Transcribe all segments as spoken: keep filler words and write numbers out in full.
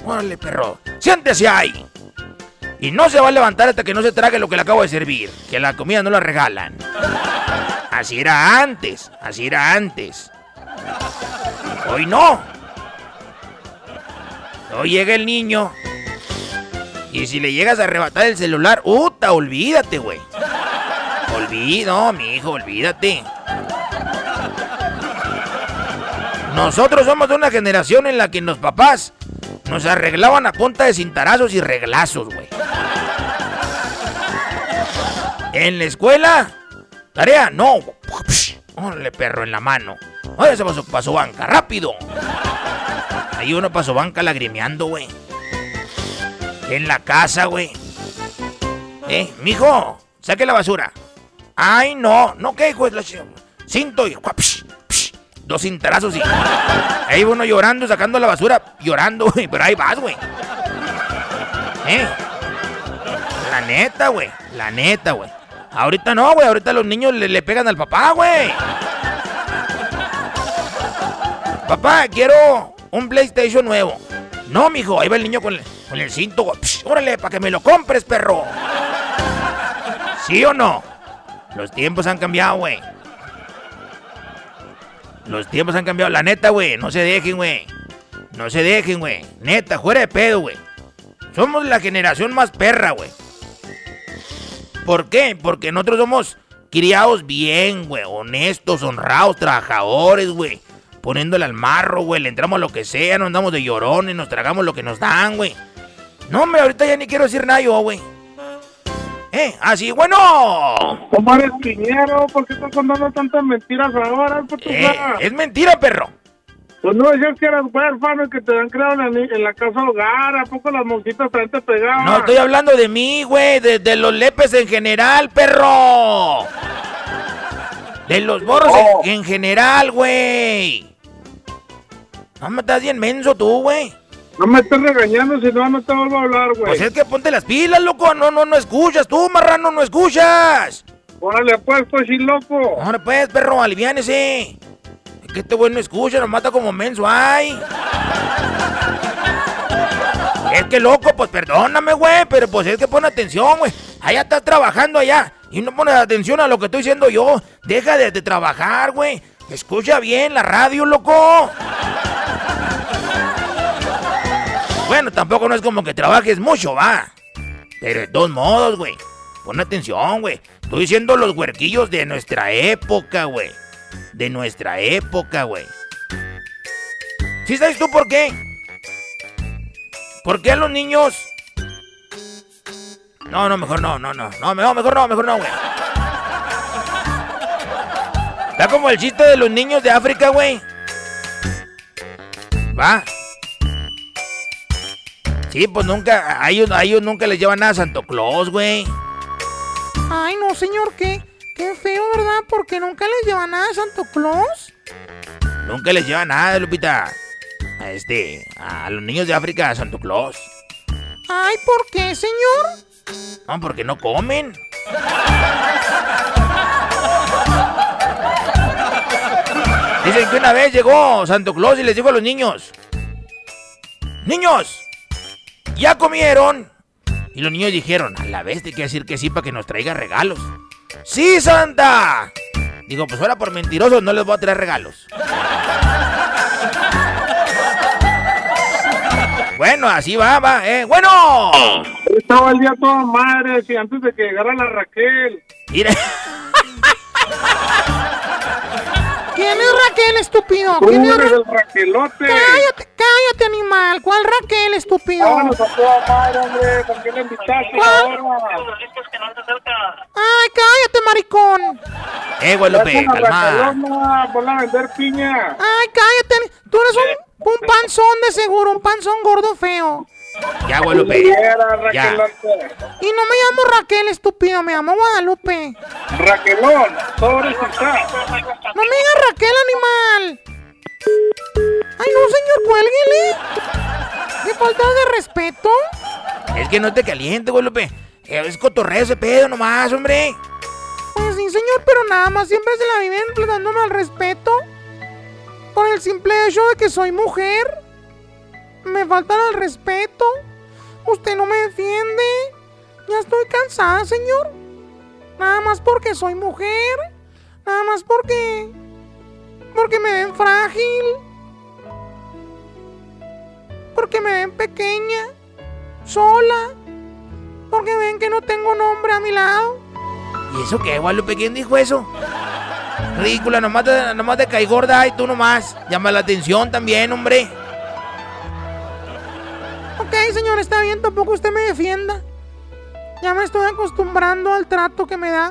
Órale, perro, siéntese ahí. Y no se va a levantar hasta que no se trague lo que le acabo de servir. Que la comida no la regalan. Así era antes, así era antes. Hoy no. Hoy llega el niño. Y si le llegas a arrebatar el celular, ¡uta! Olvídate, güey. Olvido, mi hijo, olvídate. Nosotros somos de una generación en la que los papás nos arreglaban a punta de cintarazos y reglazos, güey. En la escuela, tarea, no. Órale, perro, en la mano. Oye, se pasó, pasó banca, rápido. Ahí uno pasó banca lagrimeando, güey. En la casa, güey. Eh, mijo, saque la basura. Ay, no, no, ¿qué, hijo? Cinto y... Dos cintarazos y... Ahí uno llorando, sacando la basura, llorando, güey, pero ahí vas, güey. Eh. La neta, güey, la neta, güey. Ahorita no, güey, ahorita los niños le, le pegan al papá, güey. Papá, quiero un PlayStation nuevo. No, mijo, ahí va el niño con el, con el cinto, güey. Psh, órale, para que me lo compres, perro. ¿Sí o no? Los tiempos han cambiado, güey. Los tiempos han cambiado, la neta, güey. No se dejen, güey. No se dejen, güey. Neta, fuera de pedo, güey. Somos la generación más perra, güey. ¿Por qué? Porque nosotros somos criados bien, güey. Honestos, honrados, trabajadores, güey. Poniéndole al marro, güey. Le entramos a lo que sea, nos andamos de llorones, nos tragamos lo que nos dan, güey. No, hombre, ahorita ya ni quiero decir nada yo, güey. ¿Eh? Así, bueno. ¿Cómo eres, Piñero? ¿Por qué estás contando tantas mentiras ahora? Eh, es mentira, perro. Pues no decías que eras huérfano y que te han creado en la, en la casa hogar. ¿A poco las monjitas también te pegaban? No estoy hablando de mí, güey. De, de los lepes en general, perro. De los borros oh. en, en general, güey. No me estás bien menso tú, güey. No me estés regañando, si no, no te vuelvo a hablar, güey. Pues es que ponte las pilas, loco. No, no, no escuchas tú, marrano, no escuchas. Órale, pues, pues, sí, loco. Órale, pues, perro, aliviánese. Es que este güey no escucha, nos mata como menso, ay. Es que, loco, pues, perdóname, güey, pero pues es que pon atención, güey. Allá estás trabajando allá y no pones atención a lo que estoy diciendo yo. Deja de, de trabajar, güey. Escucha bien la radio, loco. Bueno, tampoco no es como que trabajes mucho, va. Pero de todos modos, güey. Pon atención, güey. Estoy diciendo los huerquillos de nuestra época, güey. De nuestra época, güey. ¿Sí sabes tú por qué? ¿Por qué a los niños? No, no, mejor no, no, no. No, mejor no, mejor no, güey. Está como el chiste de los niños de África, güey. ¿Va? Sí, pues nunca, a ellos, a ellos nunca les llevan nada a Santo Claus, güey. Ay, no, señor, qué, qué feo, ¿verdad? Porque nunca les lleva nada a Santo Claus. Nunca les lleva nada, Lupita. A este, a los niños de África a Santo Claus. Ay, ¿por qué, señor? No, porque no comen. Dicen que una vez llegó Santo Claus y les dijo a los niños: ¡Niños! ¿Ya comieron? Y los niños dijeron: a la vez te quiere decir que sí para que nos traiga regalos. ¡Sí, Santa! Digo, pues fuera por mentirosos no les voy a traer regalos. Bueno, así va, va, eh. ¡Bueno! Estaba el día toda madre, si antes de que llegara la Raquel. Mira. ¿Quién es Raquel, estúpido? Tú ¿Quién es eres Ra- el Raquelote. Cállate, cállate, animal. ¿Cuál Raquel, estúpido? Vámonos a toda madre, hombre. ¿Por qué le invitaste ahora? Ay, cállate, maricón. Eh, Guadalupe, calma. Raquelona, ponla a vender piña. Ay, cállate. Tú eres un, un panzón de seguro, un panzón gordo feo. Ya, Guadalupe. Ya. Y no me llamo Raquel, estúpido, me llamo Guadalupe. Raquelón, sobre si está. No me digas Raquel, animal. Ay, no, señor, cuélguele. ¿Qué falta de respeto? Es que no te calientes, Guadalupe. Es cotorreo ese pedo nomás, hombre. Pues sí, señor, pero nada más siempre se la viven dándome al respeto. Por el simple hecho de que soy mujer. me faltan al respeto. Usted no me defiende. Ya estoy cansada, señor. Nada más porque soy mujer. Nada más porque... Porque me ven frágil. Porque me ven pequeña. Sola. Porque ven que no tengo un hombre a mi lado. ¿Y eso qué, Guadalupe? ¿Quién dijo eso? Ridícula, nomás te, nomás te caí gorda y tú nomás. Llama la atención también, hombre. Ok, señor, está bien, tampoco usted me defienda. Ya me estoy acostumbrando al trato que me da.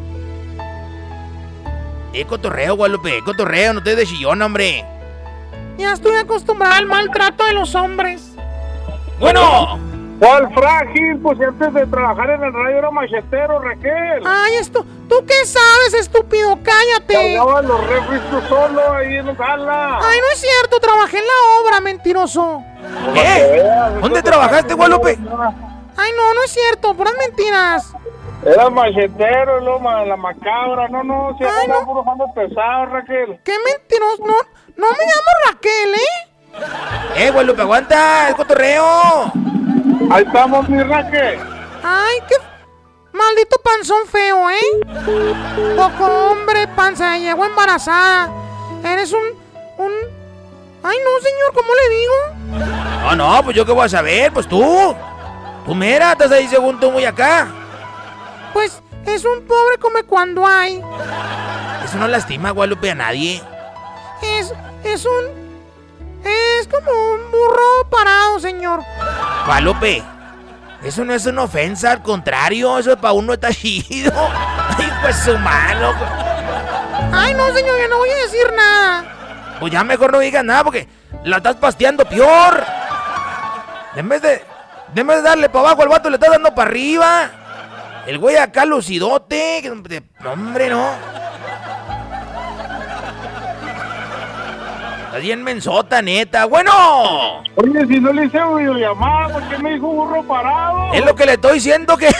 Eh, cotorreo, Guadalupe, cotorreo, no te des de chillón, hombre. Ya estoy acostumbrada al maltrato de los hombres. Bueno. ¿Cuál frágil? Pues antes de trabajar en el radio era machetero, Raquel. Ay, esto, ¿tú qué sabes, estúpido? Cállate. Cargaba los refris tú solo ahí en la sala. Ay, no es cierto, trabajé en la obra, mentiroso. ¿Qué? ¿Dónde trabajaste, Guadalupe? Ay, no, no es cierto, puras mentiras. Era machetero, Loma, la macabra. No, no, si Ay, era no. puro jando pesado, Raquel. Qué mentiroso. No, no me llamo Raquel, ¿eh? Eh, Guadalupe, aguanta, es cotorreo. Ahí estamos, mi Raquel. Ay, qué maldito panzón feo, ¿eh? Poco hombre, panza, llegó embarazada. Eres un... un... Ay, no, señor, ¿cómo le digo? No, no, pues yo qué voy a saber, pues tú. Tú mira, estás ahí según tú muy acá. Pues es un pobre come cuando hay. Eso no lastima, Guadalupe, a nadie. Es... es un... Es como un burro parado, señor. Guadalupe, eso no es una ofensa, al contrario, eso para uno está chido. Ay, pues humano. Ay, no, señor, yo no voy a decir nada. Pues ya mejor no digas nada porque la estás pasteando peor. En vez de, en vez de darle para abajo al vato, le estás dando para arriba. El güey acá lucidote. que- No, hombre, no. Estás bien mensota, neta. Bueno. Oye, si no le hice videollamada, ¿por qué me dijo burro parado? Es lo que le estoy diciendo que...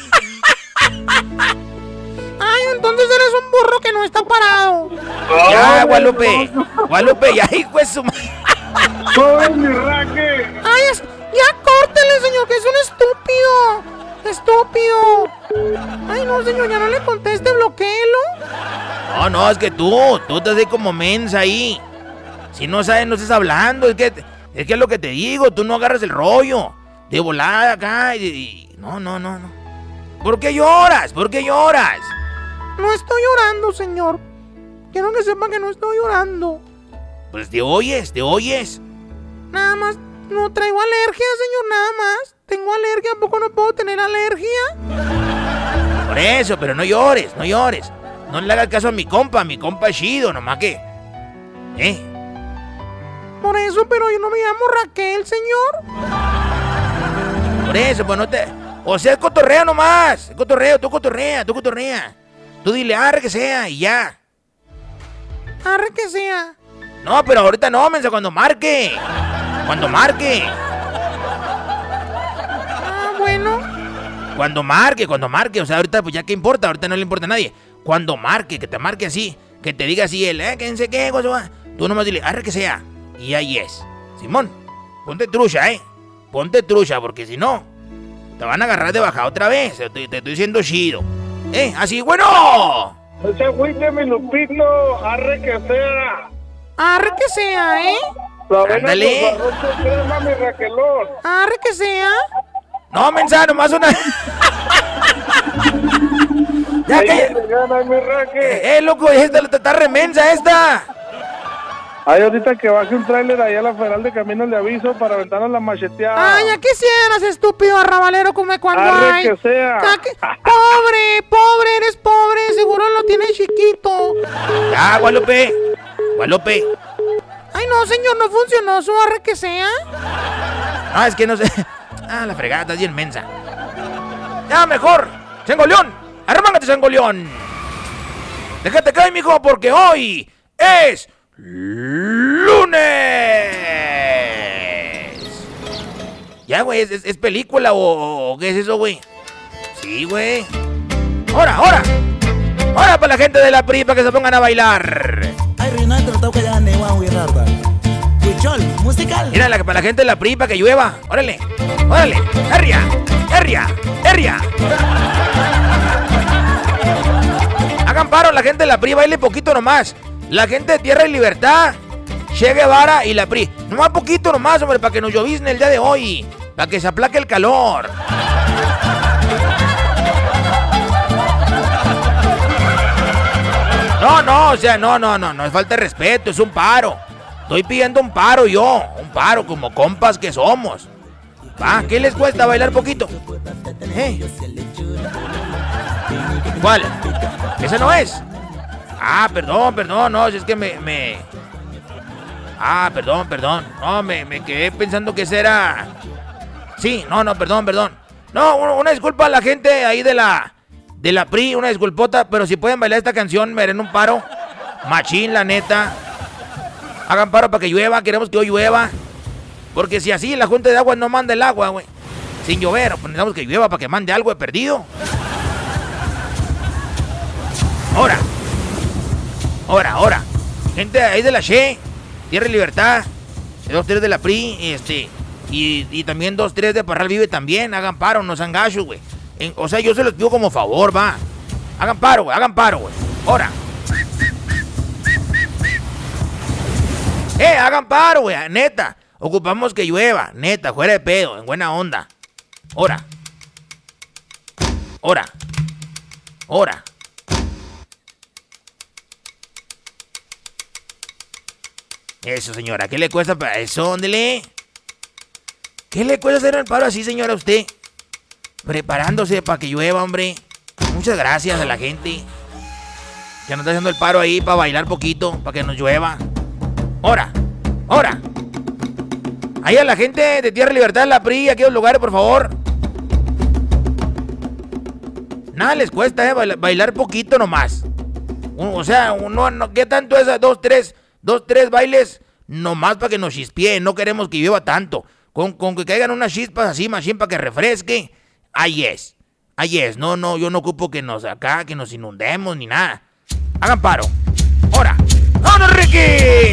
Ay, entonces eres un burro que no está parado. Ya, Guadalupe. Guadalupe, ya, hijo de su madre. Soy mi Raquel. Ay, es... ya córtele, señor, que es un estúpido. Estúpido. Ay, no, señor, ya no le conteste, bloquéelo. No, no, es que tú, tú estás ahí como mensa ahí. Si no sabes, no estás hablando. Es que, es que es lo que te digo, tú no agarras el rollo. De volada acá y, y- no, no, no, no. ¿Por qué lloras? ¿Por qué lloras? No estoy llorando, señor. Quiero que sepa que no estoy llorando. Pues te oyes, te oyes. Nada más, no traigo alergia, señor, nada más. Tengo alergia, ¿a poco no puedo tener alergia? Por eso, pero no llores, no llores. No le hagas caso a mi compa, mi compa es chido, nomás que... ¿Eh? Por eso, pero yo no me llamo Raquel, señor. Por eso, pues no te... O sea, es cotorreo nomás. Es cotorreo, tú cotorrea, tú cotorrea. Tú dile, arre que sea, y ya. Arre que sea. No, pero ahorita no, mensa, cuando marque. Cuando marque. Ah, bueno. Cuando marque, cuando marque. O sea, ahorita, pues ya qué importa, ahorita no le importa a nadie. Cuando marque, que te marque así. Que te diga así él, eh, que no sé qué, cosa. Tú nomás dile, arre que sea. Y ahí es. Simón, ponte trucha, eh. Ponte trucha, porque si no, te van a agarrar de baja otra vez. Te, te estoy diciendo chido. Eh, así, bueno. No se agüite, mi Lupito. Arre que sea. Arre que sea, ¿eh? La avena Ándale. con arroz con crema, mi Raquelón. Arre que sea. No, mensa, nomás una... ya Ahí que... se gana, mi Raquel. Eh, eh, loco, esta está remensa esta. Hay ahorita que baje un tráiler ahí a la Federal de Caminos de Aviso para aventarnos la macheteada. Ay, ya quisieras, estúpido arrabalero, come cuando Arre hay. que sea. Ya que- Pobre, pobre, eres pobre, seguro lo tienes chiquito. Ya, Guadalupe. Guadalupe. Ay, no, señor, no funcionó su arre que sea. Ah, es que no sé. Ah, la fregada, estás bien mensa. Ya, mejor. Sengoleón. Arremángate, Sengoleón. Déjate caer, mijo, porque hoy es lunes. Ya, güey, ¿es, es, es película o, o qué es eso, güey? Sí, güey. ¡Ahora, ahora! ¡Ahora para la gente de la P R I para que se pongan a bailar! Ay, Rinaldo, toca ya, ne, guau, y rata. Huichol. musical. Mira, la, para la gente de la P R I, para que llueva. Órale, órale, herria, herria, herria. Hagan paro, la gente de la P R I, baile poquito nomás. La gente de Tierra y Libertad, Che Guevara y la P R I. Nomás poquito nomás, hombre, para que nos llovizne el día de hoy. Para que se aplaque el calor. No, no, o sea, no, no, no, no es falta de respeto, es un paro. Estoy pidiendo un paro yo, un paro como compas que somos. ¿Va? ¿Qué les cuesta bailar poquito? ¿Eh? ¿Cuál? ¿Esa no es? Ah, perdón, perdón, no, es que me... me... Ah, perdón, perdón. No, me, me quedé pensando que esa era... Sí, no, no, perdón, perdón. No, una disculpa a la gente ahí de la... De la P R I, una disculpota, pero si pueden bailar esta canción, me harán un paro. Machín, la neta. Hagan paro para que llueva, queremos que hoy llueva. Porque si así la Junta de Agua no manda el agua, güey. Sin llover, pues necesitamos que llueva para que mande algo de perdido. Ahora. Ahora, ahora. Gente ahí de la Che, Tierra y Libertad, dos, tres de la P R I, este, y, y también dos, tres de Parral Vive también. Hagan paro, no sean gachos, güey. En, o sea, yo se los pido como favor, va. Hagan paro, güey, hagan paro, güey. Ahora. Eh, hagan paro, güey, neta. Ocupamos que llueva, neta, fuera de pedo, en buena onda. Ahora. Ahora. Ahora. Eso, señora, ¿qué le cuesta para eso? Ándele. ¿Qué le cuesta hacer el paro así, señora, a usted? Preparándose para que llueva, hombre. Muchas gracias a la gente que nos está haciendo el paro ahí para bailar poquito, para que nos llueva. Ahora, ahora. Ahí a la gente de Tierra y Libertad, la P R I, a aquellos lugares, por favor. Nada les cuesta, eh, bailar, bailar poquito nomás. O sea, no, no, ¿qué tanto es? Dos, tres, dos, tres bailes nomás para que nos chispeen. No queremos que llueva tanto. Con, con que caigan unas chispas así, machín, para que refresque. Ahí es, ahí es, no, no, yo no ocupo que nos acá, que nos inundemos ni nada. Hagan paro. Ahora, ¡vámonos, Ricky!